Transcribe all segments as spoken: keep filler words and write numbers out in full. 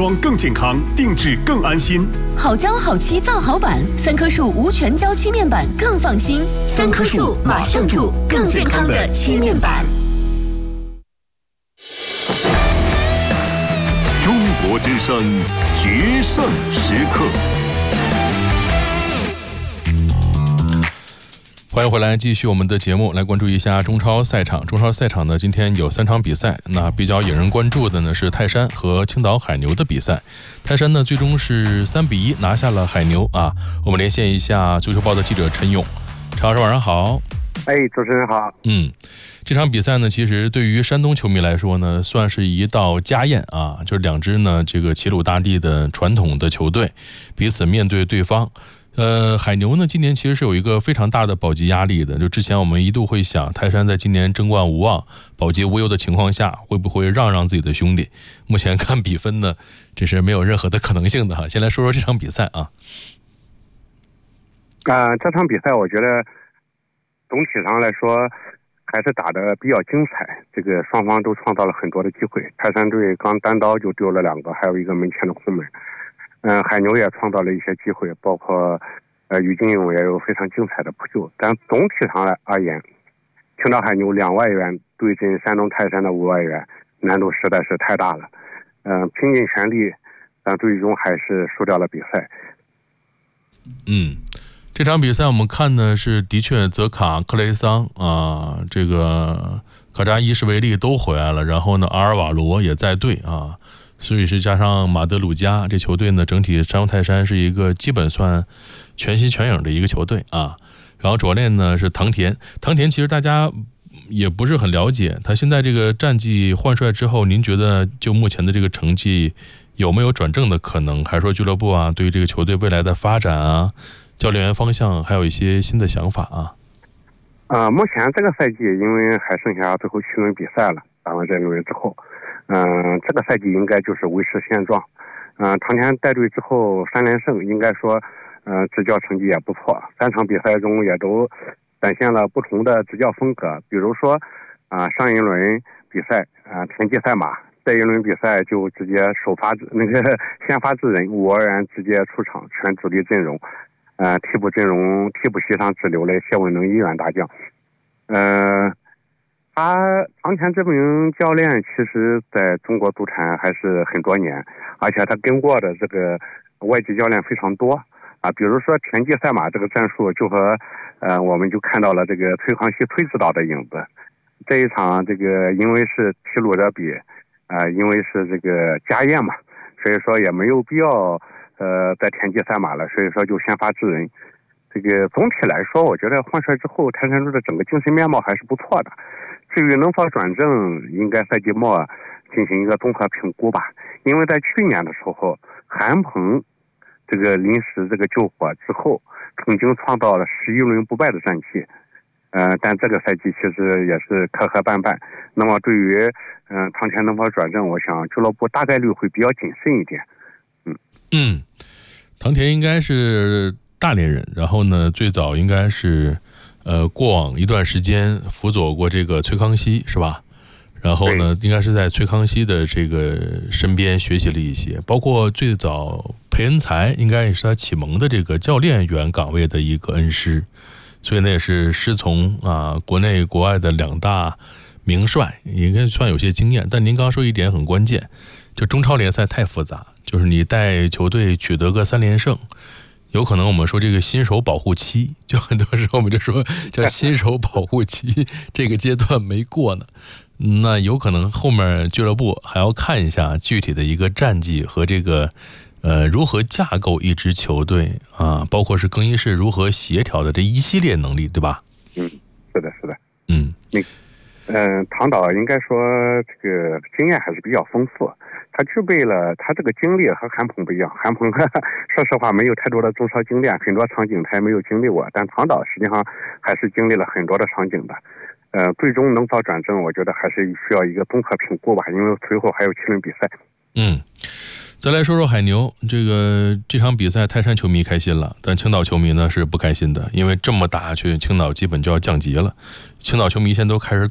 装更健康，定制更安心。 好胶好漆造好板，三棵树无全胶漆面板更放心。三棵树马上住，更健康的漆面板。 中国之声决胜时刻。 欢迎回来，继续我们的节目，来关注一下中超赛场。中超赛场呢，今天有三场比赛，那比较引人关注的呢是泰山和青岛海牛的比赛。泰山呢最终是三比一拿下了海牛啊。我们连线一下足球报的记者陈勇，陈老师晚上好。 哎，主持人好。 嗯，这场比赛呢，其实对于山东球迷来说呢，算是一道家宴啊，就是两支呢这个齐鲁大地的传统的球队，彼此面对对方。呃，海牛呢，今年其实是有一个非常大的保级压力的。就之前我们一度会想，泰山在今年争冠无望、保级无忧的情况下，会不会让让自己的兄弟？目前看比分呢，这是没有任何的可能性的哈。先来说说这场比赛啊。 啊、呃，这场比赛我觉得总体上来说还是打得比较精彩。这个双方都创造了很多的机会。泰山队刚单刀就丢了两个，还有一个门前的空门。嗯，海牛也创造了一些机会，包括呃于金勇也有非常精彩的扑救。但总体上来而言，青岛海牛两外援对阵山东泰山的五外援，难度实在是太大了。嗯、呃，拼尽全力，但最终还是输掉了比赛。 嗯，这场比赛我们看的是的确泽卡、克雷桑啊，这个卡扎伊什维利都回来了，然后呢阿尔瓦罗也在队啊。所以是加上马德鲁加，这球队呢整体山东泰山是一个基本算全心全影的一个球队啊。然后主教练呢是唐田，唐田其实大家也不是很了解，他现在这个战绩换帅之后，您觉得就目前的这个成绩有没有转正的可能？还是说俱乐部啊对于这个球队未来的发展啊、教练员方向还有一些新的想法啊？ 啊、呃，目前这个赛季因为还剩下最后七轮比赛了，打完这轮之后。嗯、呃，这个赛季应该就是维持现状。嗯、呃，唐田带队之后三连胜，应该说，呃，执教成绩也不错。三场比赛中也都展现了不同的执教风格。比如说，啊、呃，上一轮比赛啊、呃，田忌赛马，这一轮比赛就直接首发那个先发制人，五外援直接出场，全主力阵容。呃，替补阵容替补席上只留了谢文能一员大将。呃。他唐田这名教练其实在中国足坛还是很多年，而且他跟过的这个外籍教练非常多啊。比如说田忌赛马这个战术，就和呃我们就看到了这个崔康熙崔指导的影子。这一场这个因为是齐鲁德比，啊、呃，因为是这个家宴嘛，所以说也没有必要呃在田忌赛马了，所以说就先发制人。这个总体来说，我觉得换帅之后，泰山队的整个精神面貌还是不错的。至于能否转正，应该赛季末进行一个综合评估吧。因为在去年的时候，韩鹏这个临时这个救火之后，曾经创造了十一轮不败的战绩。呃，但这个赛季其实也是磕磕绊绊。那么对于嗯、呃、唐田能否转正，我想俱乐部大概率会比较谨慎一点。嗯嗯，唐田应该是大连人，然后呢，最早应该是。呃，过往一段时间辅佐过这个崔康熙是吧？然后呢，应该是在崔康熙的这个身边学习了一些，包括最早裴恩才应该也是他启蒙的这个教练员岗位的一个恩师，所以呢也是师从啊国内国外的两大名帅，应该算有些经验。但您刚刚说一点很关键，就中超联赛太复杂，就是你带球队取得个三连胜。有可能我们说这个新手保护期，就很多时候我们就说叫新手保护期，这个阶段没过呢，那有可能后面俱乐部还要看一下具体的一个战绩和这个呃如何架构一支球队啊，包括是更衣室如何协调的这一系列能力，对吧？ 嗯，是的，是的， 嗯， 那嗯、呃，唐导应该说这个经验还是比较丰富。他具备了他这个经历和韩鹏不一样，韩鹏说实话没有太多的中超经验，很多场景他也没有经历过，但唐导实际上还是经历了很多的场景的。呃，最终能否转正，我觉得还是需要一个综合评估吧，因为随后还有七轮比赛。 嗯，再来说说海牛，这个这场比赛泰山球迷开心了，但青岛球迷呢是不开心的，因为这么打下去，青岛基本就要降级了。青岛球迷现在都开始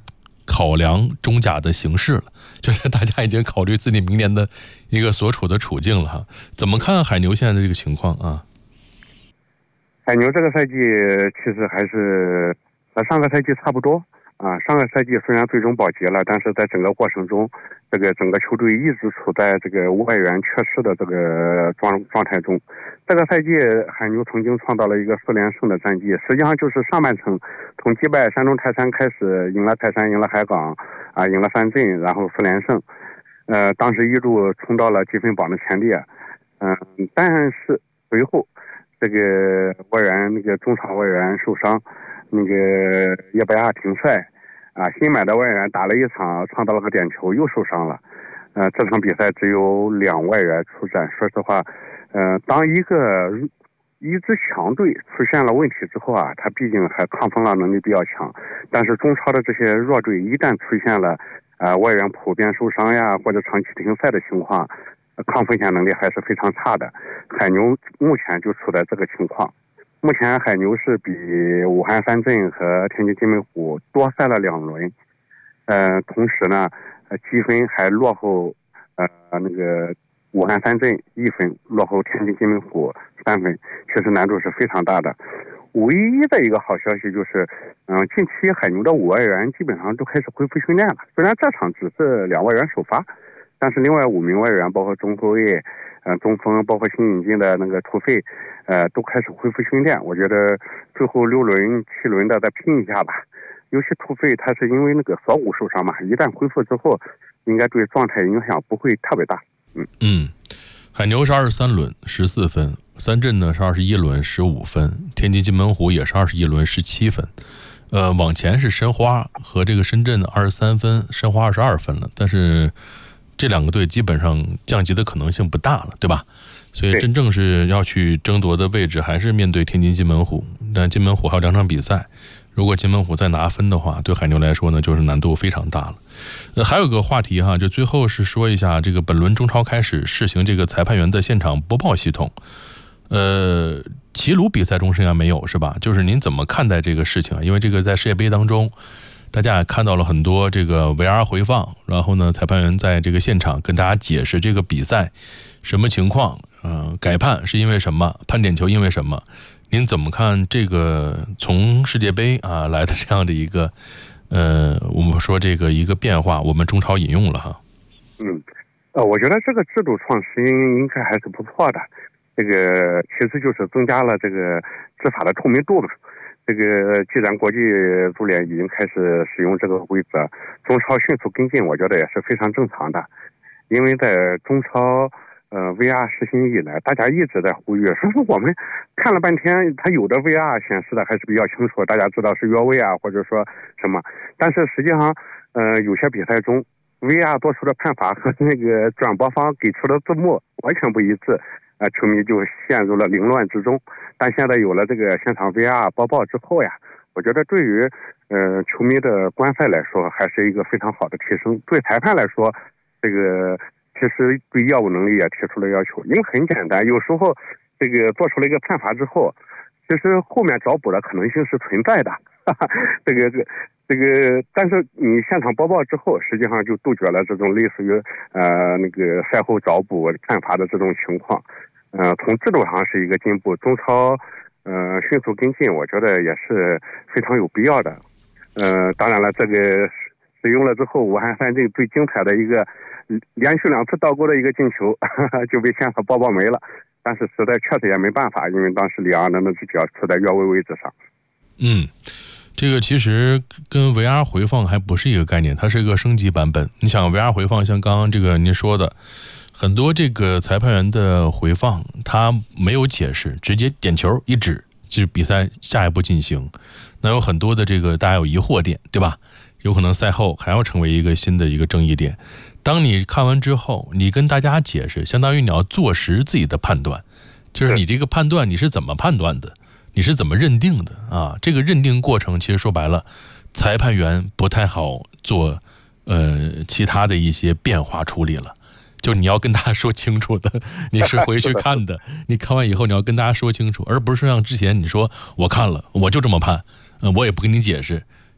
考量中甲的形势了，就是大家已经考虑自己明年的一个所处的处境了哈。怎么看海牛现在的这个情况啊？ 海牛这个赛季其实还是和上个赛季差不多啊。上个赛季虽然最终保级了，但是在整个过程中，这个整个球队一直处在这个外援缺失的这个状状态中。这个赛季海牛曾经创造了一个四连胜的战绩，实际上就是上半程从击败山东泰山开始，赢了泰山，赢了海港，啊，赢了三镇，然后四连胜，呃，当时一度冲到了积分榜的前列，嗯、呃，但是随后这个外援那个中场外援受伤，那个叶伯亚停赛，啊，新买的外援打了一场创造了个点球又受伤了，呃，这场比赛只有两外援出战，说实话。呃，当一个一支强队出现了问题之后啊，他毕竟还抗风浪能力比较强，但是中超的这些弱队一旦出现了呃外援普遍受伤呀或者长期停赛的情况，抗风险能力还是非常差的。海牛目前就处在这个情况，目前海牛是比武汉三镇和天津津门虎多赛了两轮，呃，同时呢，呃，积分还落后呃那个。武汉三镇一分，落后天津津门虎三分，确实难度是非常大的。唯一的一个好消息就是，嗯、呃，近期海牛的五外援基本上都开始恢复训练了。虽然这场只是两外援首发，但是另外五名外援，包括中后卫、呃中锋，包括新引进的那个土匪，呃，都开始恢复训练。我觉得最后六轮、七轮的再拼一下吧。尤其土匪他是因为那个锁骨受伤嘛，一旦恢复之后，应该对状态影响不会特别大。嗯嗯，海牛是二十三轮十四分，三镇呢是二十一轮十五分，天津津门虎也是二十一轮十七分。呃，往前是申花和这个深圳的二十三分，申花二十二分了，但是这两个队基本上降级的可能性不大了，对吧？所以真正是要去争夺的位置还是面对天津津门虎，但津门虎还有两场比赛。如果津门虎再拿分的话，对海牛来说呢，就是难度非常大了。呃，还有个话题哈，就最后是说一下这个本轮中超开始试行这个裁判员的现场播报系统。呃，齐鲁比赛中应该没有是吧？就是您怎么看待这个事情啊？因为这个在世界杯当中，大家也看到了很多这个 V R 回放，然后呢，裁判员在这个现场跟大家解释这个比赛什么情况，呃，改判是因为什么，判点球因为什么。您怎么看这个从世界杯啊来的这样的一个呃，我们说这个一个变化，我们中超引用了哈。 嗯，呃，我觉得这个制度创新应该还是不错的。这个其实就是增加了这个执法的透明度嘛。这个既然国际足联已经开始使用这个规则，中超迅速跟进，我觉得也是非常正常的。因为在中超。呃 ，V R 实行以来，大家一直在呼吁，说是我们看了半天，它有的 V R 显示的还是比较清楚，大家知道是越位啊，或者说什么，但是实际上，呃，有些比赛中 V R 做出的判罚和那个转播方给出的字幕完全不一致，呃，球迷就陷入了凌乱之中。但现在有了这个现场 V R 播报之后呀，我觉得对于呃球迷的观赛来说，还是一个非常好的提升。对裁判来说，这个。其实对业务能力也提出了要求，因为很简单，有时候这个做出了一个判罚之后，其实后面找补的可能性是存在的。哈哈，这个这这个，但是你现场播报之后，实际上就杜绝了这种类似于呃那个赛后找补判罚的这种情况。呃，从制度上是一个进步，中超呃迅速跟进，我觉得也是非常有必要的。呃，当然了，这个使用了之后，武汉三镇最精彩的一个。连续两次倒钩的一个进球呵呵就被现场播报没了，但是实在确实也没办法，因为当时里昂的那只脚处在越位位置上。 嗯，这个其实跟 V R 回放还不是一个概念，它是一个升级版本。你想 V R 回放，像刚刚这个您说的，很多这个裁判员的回放，他没有解释，直接点球一指，就是比赛下一步进行。那有很多的这个大家有疑惑点，对吧？有可能赛后还要成为一个新的一个争议点。当你看完之后，你跟大家解释，相当于你要坐实自己的判断，就是你这个判断你是怎么判断的，你是怎么认定的啊？这个认定过程其实说白了，裁判员不太好做呃其他的一些变化处理了。就你要跟大家说清楚的，你是回去看的，你看完以后你要跟大家说清楚，而不是像之前你说我看了我就这么判，呃，我也不跟你解释。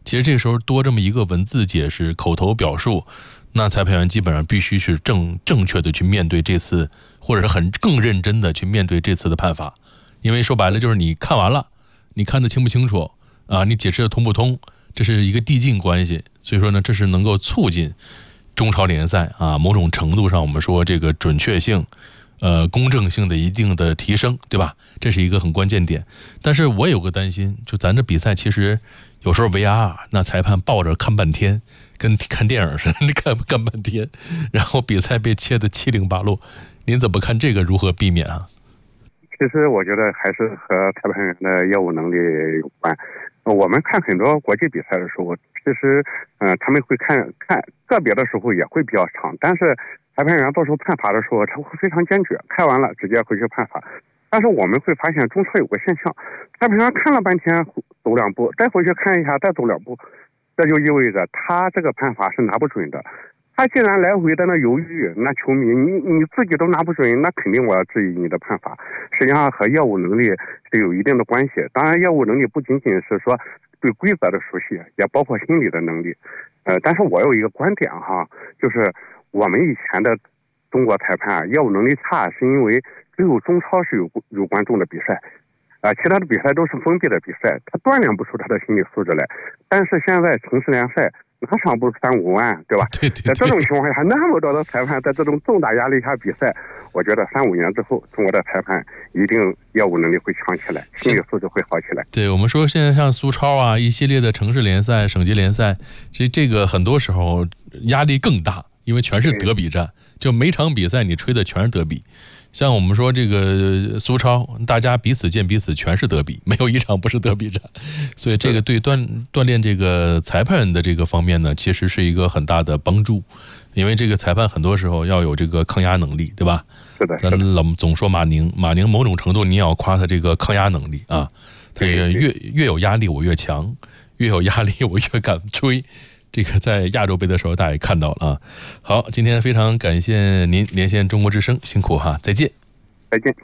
其实这个时候多这么一个文字解释、口头表述，那裁判员基本上必须是正正确的去面对这次，或者是很更认真的去面对这次的判罚。因为说白了就是你看完了，你看得清不清楚啊？你解释的通不通？这是一个递进关系。所以说呢，这是能够促进中超联赛啊某种程度上我们说这个准确性、呃公正性的一定的提升，对吧？这是一个很关键点。但是我有个担心，就咱这比赛其实有时候 V R 那裁判抱着看半天，跟看电影似的，你看看半天，然后比赛被切得七零八落。您怎么看这个？如何避免啊？ 其实我觉得还是和裁判员的业务能力有关。我们看很多国际比赛的时候，其实，嗯、呃，他们会看看个别的时候也会比较长，但是裁判员做出判罚的时候，他会非常坚决，看完了直接回去判罚。但是我们会发现中超有个现象，裁判员看了半天走两步，再回去看一下，再走两步，这就意味着他这个判罚是拿不准的。他既然来回在那犹豫，那球迷你你自己都拿不准，那肯定我要质疑你的判罚。实际上和业务能力是有一定的关系。当然，业务能力不仅仅是说对规则的熟悉，也包括心理的能力。呃，但是我有一个观点哈，就是我们以前的中国裁判业务能力差，是因为只有中超是有有观众的比赛，啊、呃，其他的比赛都是封闭的比赛，他锻炼不出他的心理素质来。但是现在城市联赛。哪场不是三五万，对吧？ 对对对。 在这种情况下，那么多的裁判在这种重大压力下比赛，我觉得三五年之后，中国的裁判一定业务能力会强起来，心理素质会好起来。 对，我们说现在像苏超啊，一系列的城市联赛、省级联赛，其实这个很多时候压力更大，因为全是德比战，就每场比赛你吹的全是德比。像我们说这个苏超，大家彼此见彼此，全是德比，没有一场不是德比战，所以这个对锻锻炼这个裁判的这个方面呢，其实是一个很大的帮助，因为这个裁判很多时候要有这个抗压能力，对吧？ 是的， 咱老总说马宁，马宁某种程度你也要夸他这个抗压能力啊，他越越越有压力我越强，越有压力我越敢吹。这个在亚洲杯的时候大家也看到了啊。好，今天非常感谢您连线中国之声，辛苦哈，再见。 再见。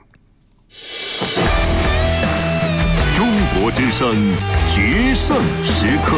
中国之声决胜时刻。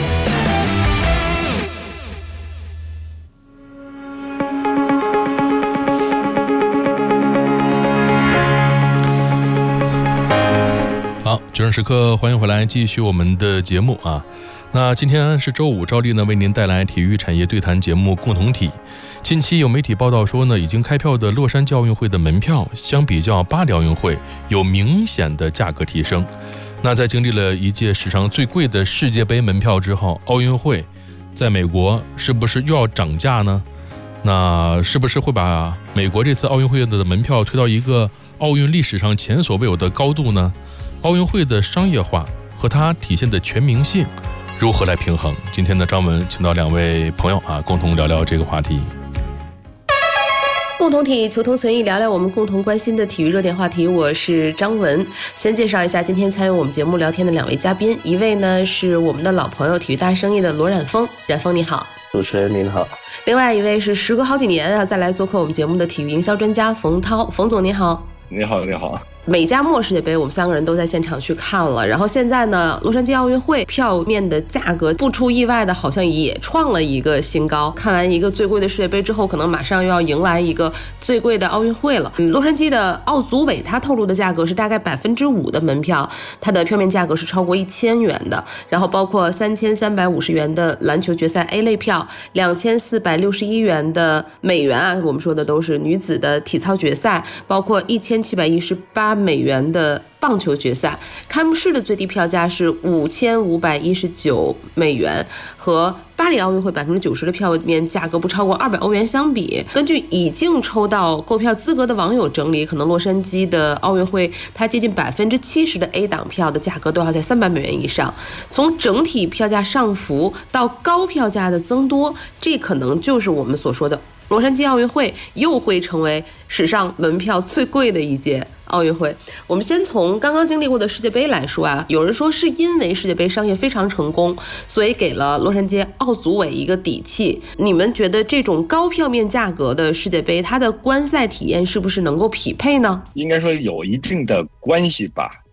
好，决胜时刻，欢迎回来，继续我们的节目啊。那今天是周五，照例呢为您带来体育产业对谈节目共同体。近期有媒体报道说呢，已经开票的洛杉矶奥运会的门票，相比较巴黎奥运会有明显的价格提升。那在经历了一届史上最贵的世界杯门票之后，奥运会在美国是不是又要涨价呢？那是不是会把美国这次奥运会的门票推到一个奥运历史上前所未有的高度呢？奥运会的商业化和它体现的全民性如何来平衡？今天呢，张文请到两位朋友啊，共同聊聊这个话题。 共同体求同存异，聊聊我们共同关心的体育热点话题。我是张文，先介绍一下今天参与我们节目聊天的两位嘉宾，一位呢是我们的老朋友，体育大生意的罗冉峰。冉峰你好。 主持人您好。 另外一位是时隔好几年啊再来做客我们节目的体育营销专家冯涛。冯总你好。 你好你好。 美加墨世界杯我们三个人都在现场去看了，然后现在呢洛杉矶奥运会票面的价格不出意外的好像也创了一个新高，看完一个最贵的世界杯之后，可能马上又要迎来一个最贵的奥运会了。嗯，洛杉矶的奥组委他透露的价格是大概百分之五的门票，它的票面价格是超过一千元的，然后包括三千三百五十元的篮球决赛 A 类票，两千四百六十一元的美元啊，我们说的都是女子的体操决赛，包括一千七百一十八美元的棒球决赛。开幕式的最低票价是五千五百一十九美元，和巴黎奥运会百分之九十的票面价格不超过二百欧元相比，根据已经抽到购票资格的网友整理，可能洛杉矶的奥运会它接近百分之七十的 A 档票的价格都要在三百美元以上。从整体票价上浮到高票价的增多，这可能就是我们所说的洛杉矶奥运会又会成为史上门票最贵的一届奥运会。我们先从刚刚经历过的世界杯来说啊，有人说是因为世界杯商业非常成功，所以给了洛杉矶奥组委一个底气。你们觉得这种高票面价格的世界杯，它的观赛体验是不是能够匹配呢？ 应该说有一定的关系吧。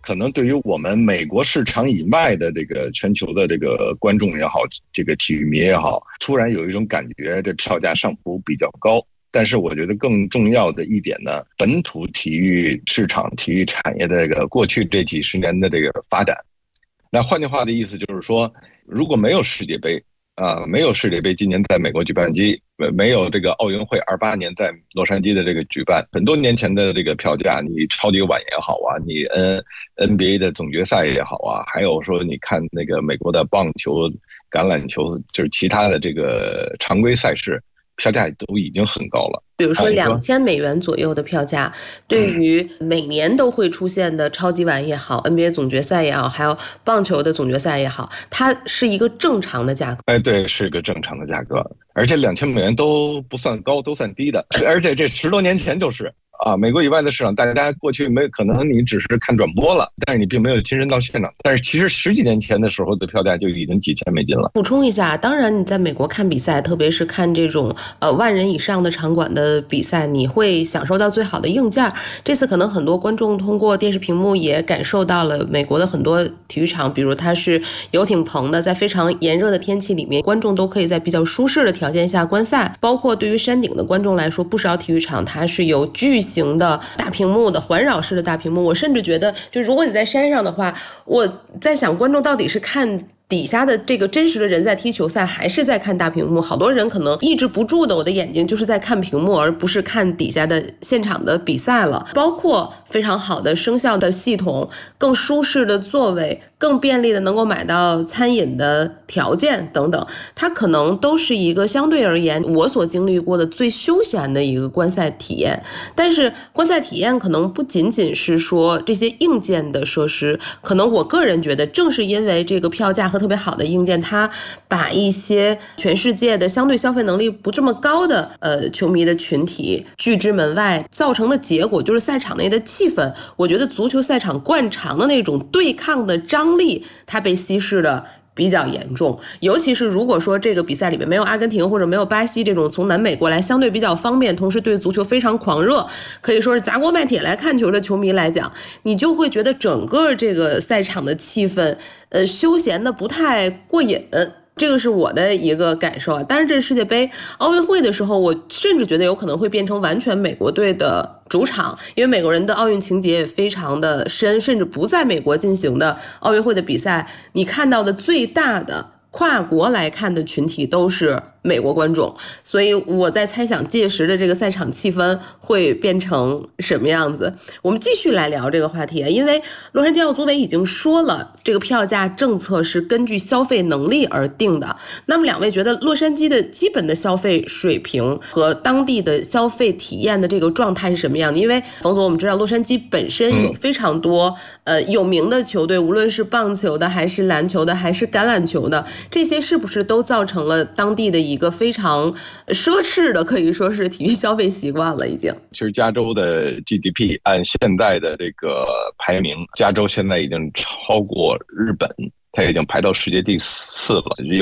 可能对于我们美国市场以外的这个全球的这个观众也好，这个体育迷也好，突然有一种感觉，这票价上浮比较高。但是我觉得更重要的一点呢，本土体育市场、体育产业的这个过去这几十年的这个发展，那换句话的意思就是说，如果没有世界杯啊，没有世界杯今年在美国举办机，没有这个奥运会二八年在洛杉矶的这个举办，很多年前的这个票价，你超级碗也好啊，你 N N B A 的总决赛也好啊，还有说你看那个美国的棒球、橄榄球，就是其他的这个常规赛事，票价都已经很高了。 比如说两千美元左右的票价，对于每年都会出现的超级碗也好 N B A 总决赛也好，还有棒球的总决赛也好，它是一个正常的价格。 哎，对，是一个正常的价格，而且两千美元都不算高，都算低的，而且这十多年前就是啊，美国以外的市场，大家过去没可能你只是看转播了，但是你并没有亲身到现场。但是其实十几年前的时候的票价就已经几千美金了。 补充一下，当然你在美国看比赛，特别是看这种呃万人以上的场馆的比赛，你会享受到最好的硬件。这次可能很多观众通过电视屏幕也感受到了美国的很多体育场，比如它是游艇棚的，在非常炎热的天气里面，观众都可以在比较舒适的条件下观赛。包括对于山顶的观众来说，不少体育场它是有巨型的大屏幕的环绕式的大屏幕，我甚至觉得，就如果你在山上的话，我在想观众到底是看底下的这个真实的人在踢球赛，还是在看大屏幕？好多人可能抑制不住的，我的眼睛就是在看屏幕，而不是看底下的现场的比赛了。包括非常好的声效的系统，更舒适的座位，更便利的能够买到餐饮的条件等等，它可能都是一个相对而言我所经历过的最休闲的一个观赛体验。但是观赛体验可能不仅仅是说这些硬件的设施，可能我个人觉得正是因为这个票价和特别好的硬件，它把一些全世界的相对消费能力不这么高的呃球迷的群体拒之门外，造成的结果就是赛场内的气氛，我觉得足球赛场惯常的那种对抗的张力，它被稀释的比较严重。尤其是如果说这个比赛里面没有阿根廷或者没有巴西这种从南美过来相对比较方便，同时对足球非常狂热，可以说是砸锅卖铁来看球的球迷来讲，你就会觉得整个这个赛场的气氛呃休闲的不太过瘾。这个是我的一个感受啊。但是这世界杯奥运会的时候，我甚至觉得有可能会变成完全美国队的主场，因为美国人的奥运情节也非常的深，甚至不在美国进行的奥运会的比赛，你看到的最大的跨国来看的群体都是美国观众。所以我在猜想届时的这个赛场气氛会变成什么样子。我们继续来聊这个话题，因为洛杉矶奥组委已经说了，这个票价政策是根据消费能力而定的。那么两位觉得洛杉矶的基本的消费水平和当地的消费体验的这个状态是什么样的？因为冯总，我们知道洛杉矶本身有非常多、嗯、呃有名的球队，无论是棒球的还是篮球的还是橄榄球的，这些是不是都造成了当地的一个非常奢侈的，可以说是体育消费习惯了已经？ 其实加州的 G D P 按现在的这个排名，加州现在已经超过日本，它已经排到世界第四了。